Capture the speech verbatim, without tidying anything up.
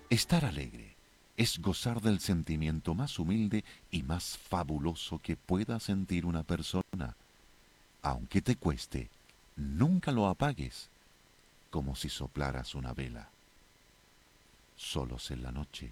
Estar alegre es gozar del sentimiento más humilde y más fabuloso que pueda sentir una persona. Aunque te cueste, nunca lo apagues como si soplaras una vela. Solos en la noche,